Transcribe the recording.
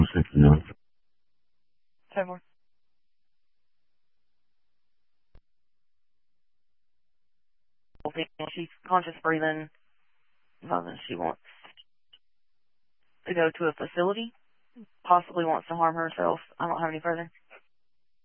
69. Say more. She's conscious breathing. Nothing. She wants to go to a facility. Possibly wants to harm herself. I don't have any further.